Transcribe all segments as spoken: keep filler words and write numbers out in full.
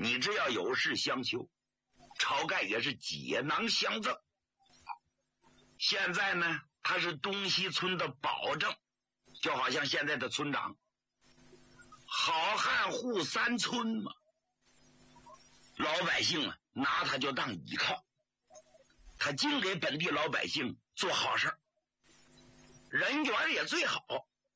你只要有事相求，晁盖也是解囊相赠。现在呢，他是东西村的保证，就好像现在的村长，好汉护三村嘛。老百姓啊，拿他就当依靠，他净给本地老百姓做好事，人缘也最好。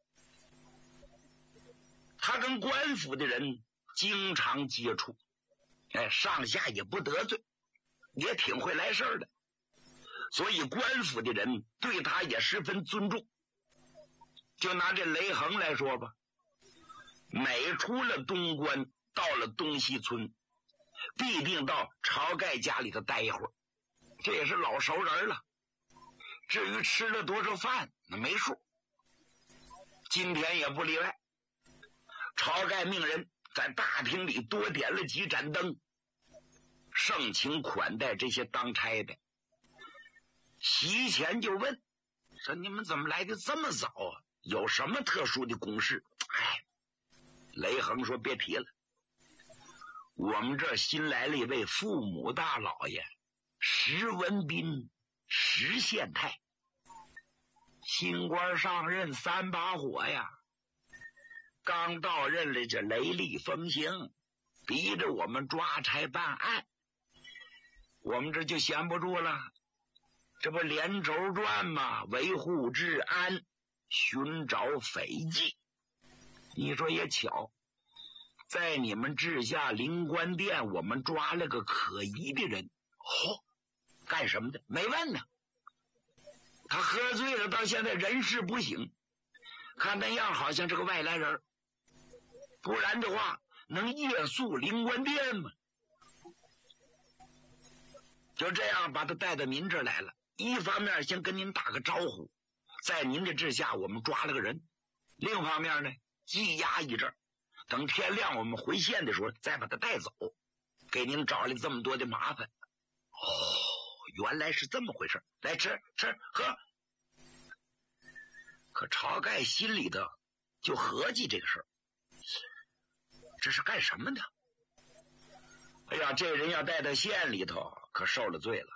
他跟官府的人经常接触，哎，上下也不得罪，也挺会来事儿的，所以官府的人对他也十分尊重。就拿这雷横来说吧，每出了东关，到了东西村，必定到晁盖家里头待一会儿，这也是老熟人了。至于吃了多少饭，那没数，今天也不例外。晁盖命人在大厅里多点了几盏灯，盛情款待这些当差的。席前就问说：“你们怎么来的这么早啊？有什么特殊的公事？”哎，雷横说：“别提了，我们这新来了一位父母大老爷，石文斌，石县太，新官上任三把火呀。刚到任了，这雷厉风行，逼着我们抓差办案，我们这就闲不住了，这不连轴转吗？维护治安，寻找匪迹。你说也巧，在你们治下灵官殿，我们抓了个可疑的人。哦，干什么的？没问呢。他喝醉了，到现在人事不省，看那样好像是个外来人，不然的话能夜宿灵官殿吗？就这样把他带到您这儿来了，一方面先跟您打个招呼，在您的治下我们抓了个人，另一方面呢羁押一阵，等天亮我们回县的时候再把他带走，给您找了这么多的麻烦。哦，原来是这么回事，来吃吃喝。可晁盖心里头就合计这个事儿，这是干什么的？哎呀，这人要带到县里头可受了罪了，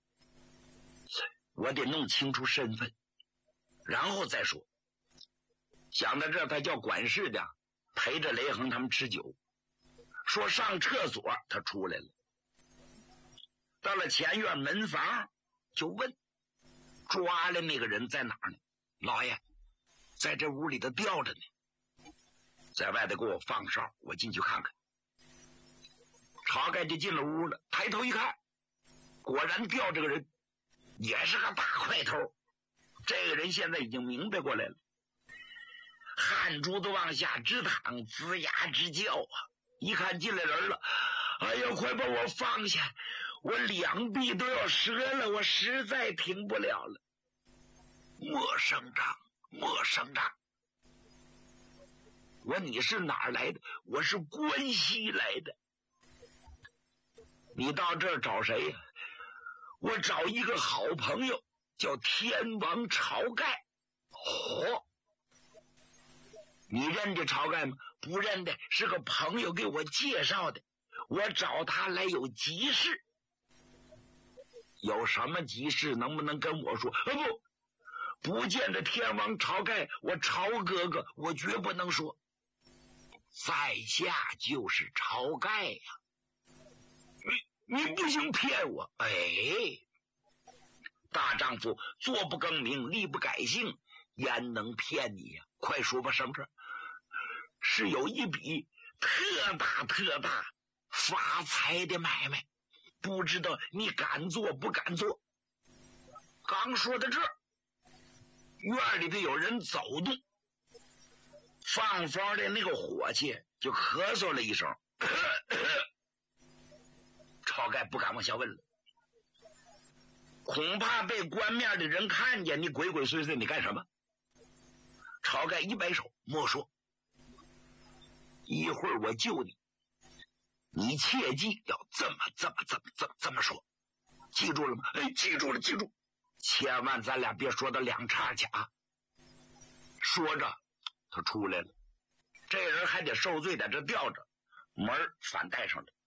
我得弄清楚身份，然后再说。想到这，他叫管事的陪着雷横他们吃酒，说上厕所，他出来了，到了前院门房就问抓了那个人在哪儿呢？老爷在这屋里头吊着呢，在外头给我放哨，我进去看看。晁盖就进了屋了，抬头一看，果然吊着个人，也是个大块头。这个人现在已经明白过来了，汗珠子往下直淌，龇牙直叫啊！一看进来人了，哎呀，快把我放下，我两臂都要折了，我实在停不了了。莫声张，莫声张。我说你是哪儿来的？我是关西来的。你到这儿找谁呀？我找一个好朋友，叫天王晁盖。哦，你认得晁盖吗？不认得，是个朋友给我介绍的，我找他来有急事。有什么急事能不能跟我说？啊不，不见得天王晁盖，我晁哥哥我绝不能说。在下就是晁盖呀。你你不行骗我。哎，大丈夫坐不更名，立不改姓，焉能骗你呀？快说吧，什么事？是有一笔特大特大发财的买卖，不知道你敢做不敢做。刚说到这儿，院里头有人走动，放风的那个伙计就咳嗽了一声。晁盖不敢往下问了，恐怕被官面的人看见，你鬼鬼祟祟你干什么？晁盖一摆手，莫说，一会儿我救你，你切记要这么这么这么这么这么说，记住了吗？哎，记住了，记住，千万咱俩别说到两叉卡。说着他出来了，这人还得受罪，在这吊着，门反带上了。